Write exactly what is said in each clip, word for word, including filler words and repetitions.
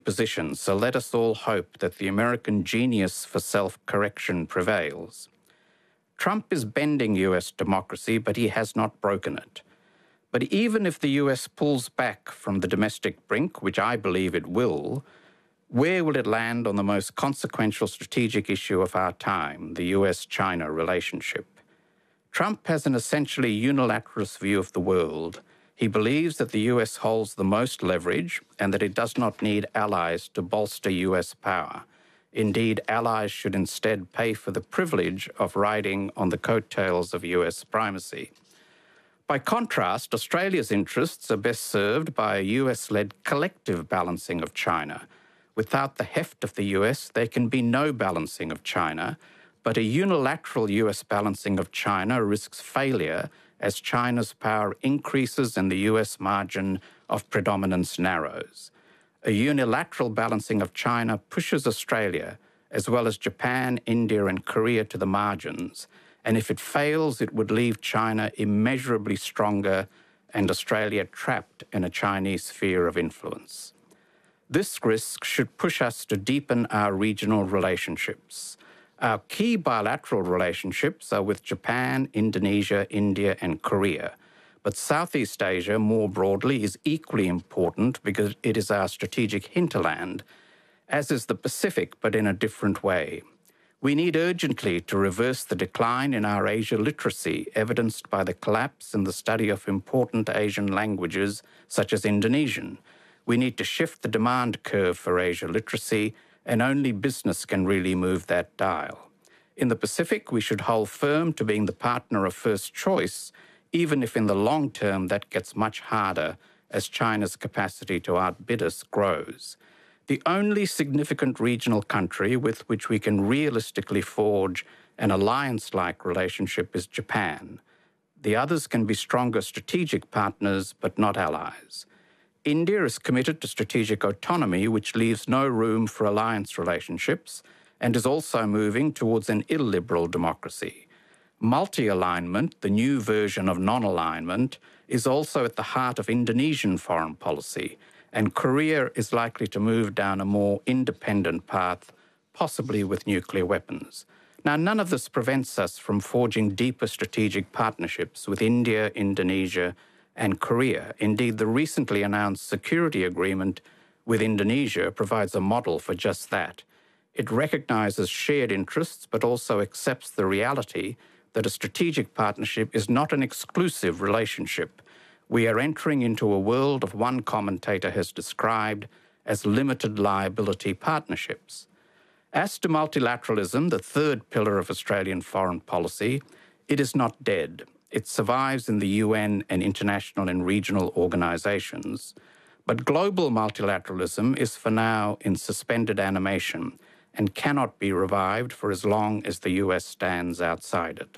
position, so let us all hope that the American genius for self-correction prevails. Trump is bending U S democracy, but he has not broken it. But even if the U S pulls back from the domestic brink, which I believe it will, where will it land on the most consequential strategic issue of our time, the U S China relationship? Trump has an essentially unilateralist view of the world. He believes that the U S holds the most leverage and that it does not need allies to bolster U S power. Indeed, allies should instead pay for the privilege of riding on the coattails of U S primacy. By contrast, Australia's interests are best served by a U S-led collective balancing of China. Without the heft of the U S, there can be no balancing of China, but a unilateral U S balancing of China risks failure as China's power increases and the U S margin of predominance narrows. A unilateral balancing of China pushes Australia, as well as Japan, India, and Korea, to the margins, and if it fails, it would leave China immeasurably stronger and Australia trapped in a Chinese sphere of influence. This risk should push us to deepen our regional relationships. Our key bilateral relationships are with Japan, Indonesia, India, and Korea. But Southeast Asia, more broadly, is equally important because it is our strategic hinterland, as is the Pacific, but in a different way. We need urgently to reverse the decline in our Asia literacy, evidenced by the collapse in the study of important Asian languages, such as Indonesian. We need to shift the demand curve for Asia literacy, and only business can really move that dial. In the Pacific, we should hold firm to being the partner of first choice, even if in the long term that gets much harder as China's capacity to outbid us grows. The only significant regional country with which we can realistically forge an alliance-like relationship is Japan. The others can be stronger strategic partners, but not allies. India is committed to strategic autonomy, which leaves no room for alliance relationships, and is also moving towards an illiberal democracy. Multi-alignment, the new version of non-alignment, is also at the heart of Indonesian foreign policy, and Korea is likely to move down a more independent path, possibly with nuclear weapons. Now, none of this prevents us from forging deeper strategic partnerships with India, Indonesia, and Korea. Indeed, the recently announced security agreement with Indonesia provides a model for just that. It recognizes shared interests, but also accepts the reality that a strategic partnership is not an exclusive relationship. We are entering into a world of one commentator has described as limited liability partnerships. As to multilateralism, the third pillar of Australian foreign policy, it is not dead. It survives in the U N and international and regional organizations. But global multilateralism is for now in suspended animation and cannot be revived for as long as the U S stands outside it.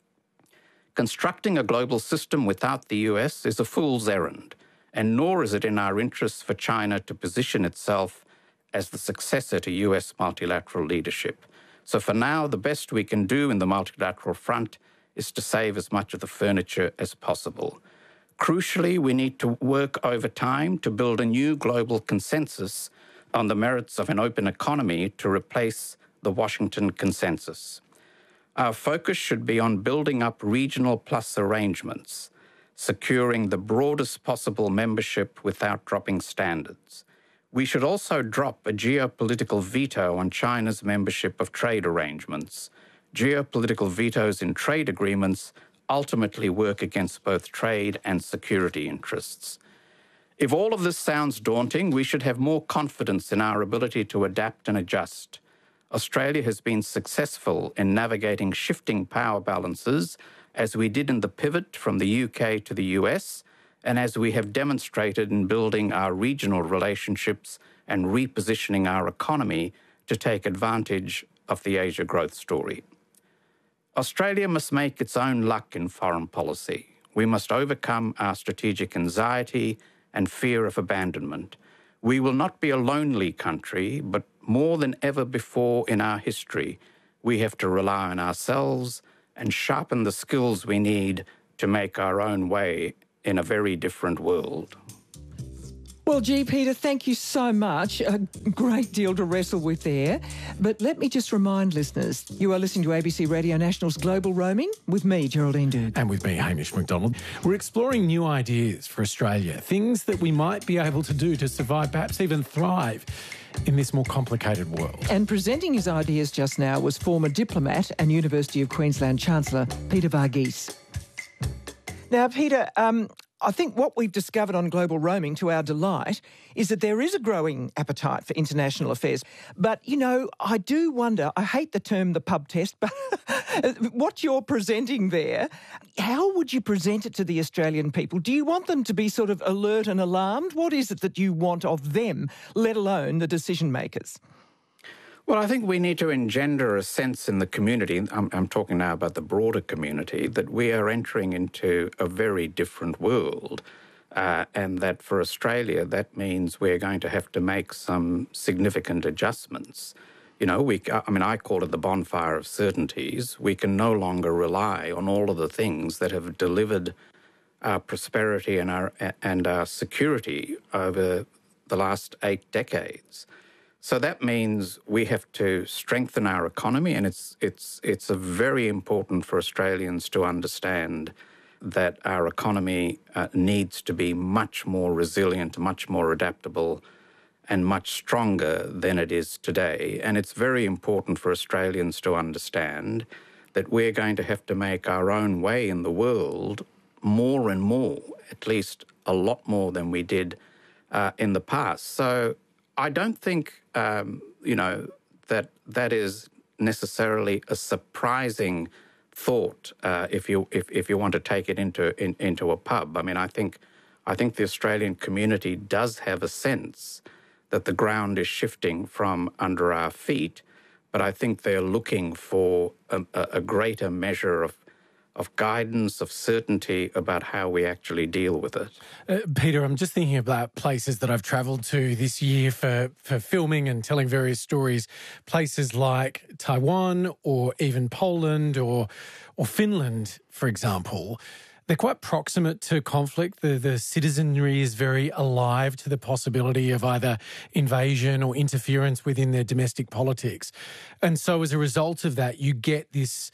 Constructing a global system without the U S is a fool's errand, and nor is it in our interests for China to position itself as the successor to U S multilateral leadership. So for now, the best we can do in the multilateral front is to save as much of the furniture as possible. Crucially, we need to work over time to build a new global consensus on the merits of an open economy to replace the Washington consensus. Our focus should be on building up regional plus arrangements, securing the broadest possible membership without dropping standards. We should also drop a geopolitical veto on China's membership of trade arrangements. Geopolitical vetoes in trade agreements ultimately work against both trade and security interests. If all of this sounds daunting, we should have more confidence in our ability to adapt and adjust. Australia has been successful in navigating shifting power balances, as we did in the pivot from the U K to the U S, and as we have demonstrated in building our regional relationships and repositioning our economy to take advantage of the Asia growth story. Australia must make its own luck in foreign policy. We must overcome our strategic anxiety and fear of abandonment. We will not be a lonely country, but more than ever before in our history, we have to rely on ourselves and sharpen the skills we need to make our own way in a very different world. Well, gee, Peter, thank you so much. A great deal to wrestle with there. But let me just remind listeners, you are listening to A B C Radio National's Global Roaming with me, Geraldine Doogue. And with me, Hamish McDonald. We're exploring new ideas for Australia, things that we might be able to do to survive, perhaps even thrive in this more complicated world. And presenting his ideas just now was former diplomat and University of Queensland Chancellor Peter Varghese. Now, Peter, um, I think what we've discovered on Global Roaming, to our delight, is that there is a growing appetite for international affairs. But, you know, I do wonder, I hate the term the pub test, but what you're presenting there, how would you present it to the Australian people? Do you want them to be sort of alert and alarmed? What is it that you want of them, let alone the decision makers? Well, I think we need to engender a sense in the community, I'm, I'm talking now about the broader community, that we are entering into a very different world. Uh, and that for Australia, that means we're going to have to make some significant adjustments. You know, we, I mean, I call it the bonfire of certainties. We can no longer rely on all of the things that have delivered our prosperity and our, and our security over the last eight decades. So that means we have to strengthen our economy, and it's it's it's a very important for Australians to understand that our economy uh, needs to be much more resilient, much more adaptable, and much stronger than it is today. And it's very important for Australians to understand that we're going to have to make our own way in the world more and more, at least a lot more than we did uh, in the past. So I don't think, um, you know, that that is necessarily a surprising thought uh, if you if, if you want to take it into in, into a pub. I mean, I think I think the Australian community does have a sense that the ground is shifting from under our feet, but I think they're looking for a, a greater measure of of guidance, of certainty about how we actually deal with it. Uh, Peter, I'm just thinking about places that I've travelled to this year for, for filming and telling various stories, places like Taiwan or even Poland or or Finland, for example. They're quite proximate to conflict. The, the citizenry is very alive to the possibility of either invasion or interference within their domestic politics. And so as a result of that, you get this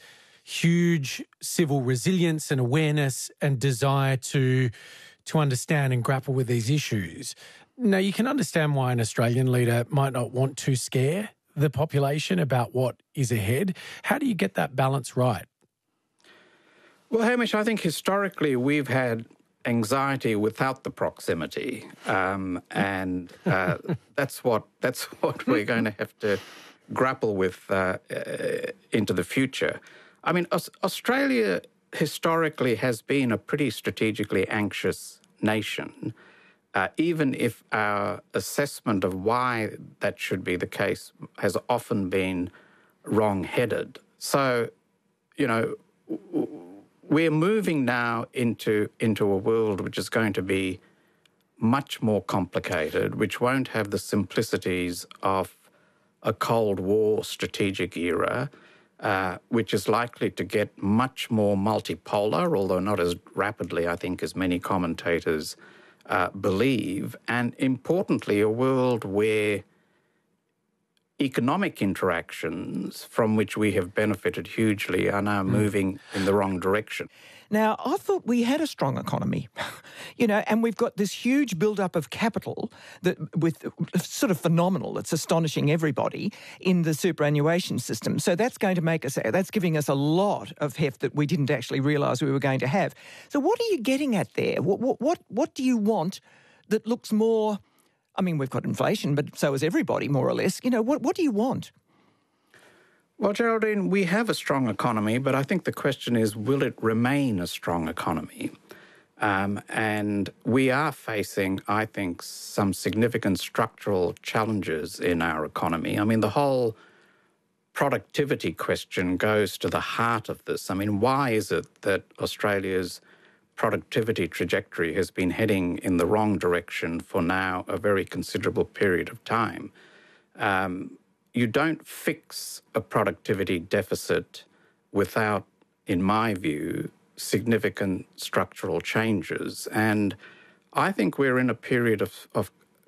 huge civil resilience and awareness and desire to to understand and grapple with these issues. Now, you can understand why an Australian leader might not want to scare the population about what is ahead. How do you get that balance right? Well, Hamish, I think historically we've had anxiety without the proximity, um, and uh, that's what that's what we're going to have to grapple with uh, uh, into the future. I mean, Australia historically has been a pretty strategically anxious nation, uh, even if our assessment of why that should be the case has often been wrong-headed. So, you know, we're moving now into, into a world which is going to be much more complicated, which won't have the simplicities of a Cold War strategic era, Uh, which is likely to get much more multipolar, although not as rapidly, I think, as many commentators uh, believe. And importantly, a world where economic interactions from which we have benefited hugely are now moving in the wrong direction. Now, I thought we had a strong economy, you know, and we've got this huge build-up of capital that with sort of phenomenal, it's astonishing everybody in the superannuation system. So that's going to make us, that's giving us a lot of heft that we didn't actually realise we were going to have. So what are you getting at there? What, what, what, what do you want that looks more, I mean, we've got inflation, but so is everybody, more or less. You know, what, what do you want? Well, Geraldine, we have a strong economy, but I think the question is, will it remain a strong economy? Um, and we are facing, I think, some significant structural challenges in our economy. I mean, the whole productivity question goes to the heart of this. I mean, why is it that Australia's productivity trajectory has been heading in the wrong direction for now a very considerable period of time? Um, You don't fix a productivity deficit without, in my view, significant structural changes. And I think we're in a period of, of,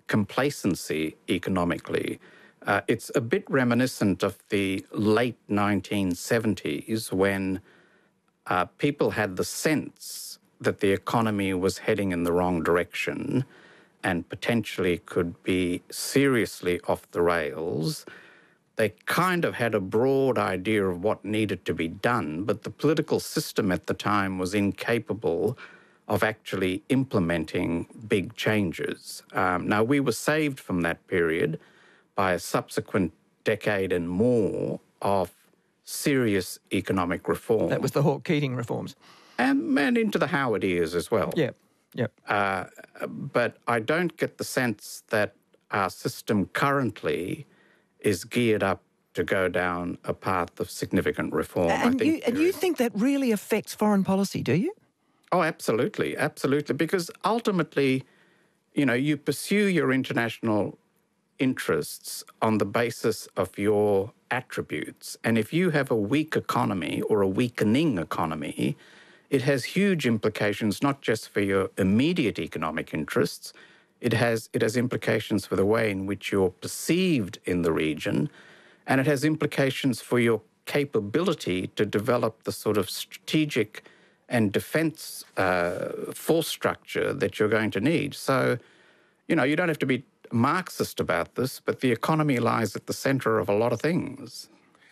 complacency economically. Uh, it's a bit reminiscent of the late nineteen seventies when uh, people had the sense that the economy was heading in the wrong direction and potentially could be seriously off the rails. They kind of had a broad idea of what needed to be done, but the political system at the time was incapable of actually implementing big changes. Um, now, we were saved from that period by a subsequent decade and more of serious economic reform. That was the Hawke-Keating reforms. And, and into the Howard years as well. Yeah, yeah. Uh, but I don't get the sense that our system currently is geared up to go down a path of significant reform. And, I think you, and you think that really affects foreign policy, do you? Oh, absolutely, absolutely. Because ultimately, you know, you pursue your international interests on the basis of your attributes. And if you have a weak economy or a weakening economy, it has huge implications not just for your immediate economic interests, it has, it has implications for the way in which you're perceived in the region, and it has implications for your capability to develop the sort of strategic and defence uh, force structure that you're going to need. So, you know, you don't have to be Marxist about this, but the economy lies at the centre of a lot of things.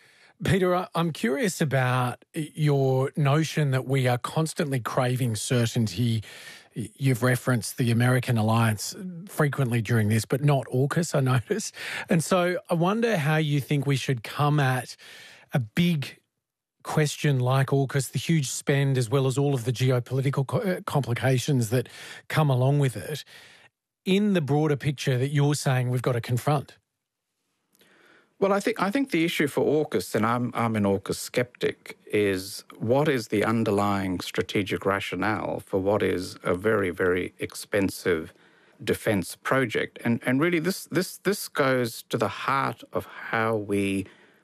Peter, I'm curious about your notion that we are constantly craving certainty. You've referenced the American alliance frequently during this, but not AUKUS, I notice. And so I wonder how you think we should come at a big question like AUKUS, the huge spend, as well as all of the geopolitical co- complications that come along with it, in the broader picture that you're saying we've got to confront. Well, I think I think the issue for AUKUS, and I'm I'm an AUKUS skeptic, is what is the underlying strategic rationale for what is a very, very expensive defence project? And and really this this this goes to the heart of how we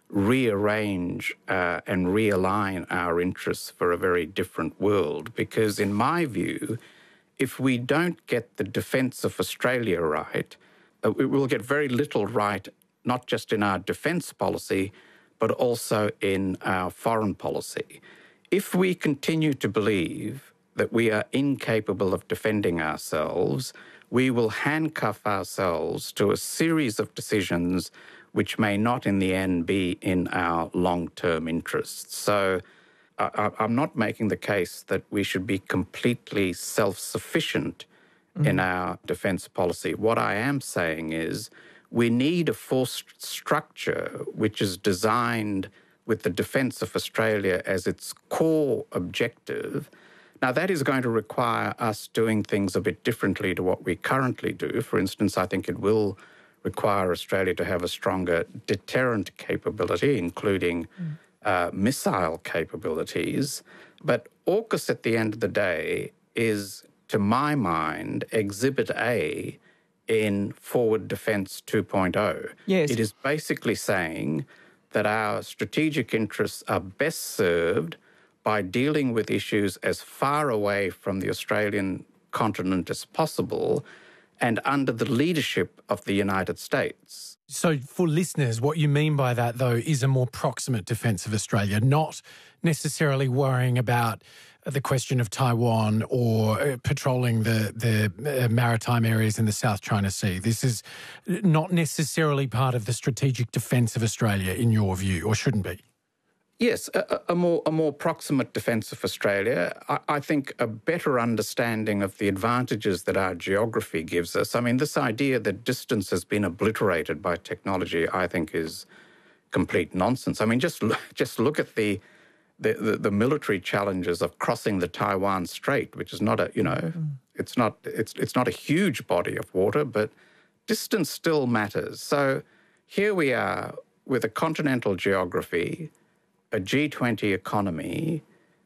rearrange uh, and realign our interests for a very different world. Because in my view, if we don't get the defence of Australia right, uh, we will get very little right, not just in our defence policy, but also in our foreign policy. If we continue to believe that we are incapable of defending ourselves, we will handcuff ourselves to a series of decisions which may not in the end be in our long-term interests. So I, I'm not making the case that we should be completely self-sufficient mm. in our defence policy. What I am saying is we need a force structure which is designed with the defence of Australia as its core objective. Now, that is going to require us doing things a bit differently to what we currently do. For instance, I think it will require Australia to have a stronger deterrent capability, including mm. uh, missile capabilities. But AUKUS, at the end of the day, is, to my mind, Exhibit A in Forward Defence two point oh. Yes. It is basically saying that our strategic interests are best served by dealing with issues as far away from the Australian continent as possible and under the leadership of the United States. So for listeners, what you mean by that, though, is a more proximate defence of Australia, not necessarily worrying about the question of Taiwan or uh, patrolling the, the uh, maritime areas in the South China Sea. This is not necessarily part of the strategic defence of Australia, in your view, or shouldn't be. Yes, a, a more a more proximate defence of Australia. I, I think a better understanding of the advantages that our geography gives us. I mean, this idea that distance has been obliterated by technology, I think, is complete nonsense. I mean, just just look at the the, the, the military challenges of crossing the Taiwan Strait, which is not a you know, mm. it's not it's it's not a huge body of water, but distance still matters. So here we are with a continental geography, a G twenty economy,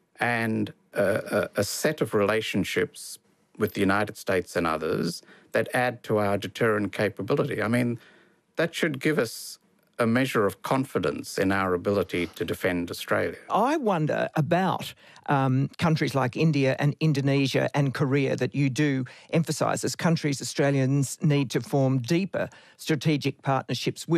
and a, a, a set of relationships with the United States and others that add to our deterrent capability. I mean, that should give us a measure of confidence in our ability to defend Australia. I wonder about um, countries like India and Indonesia and Korea that you do emphasise as countries Australians need to form deeper strategic partnerships with.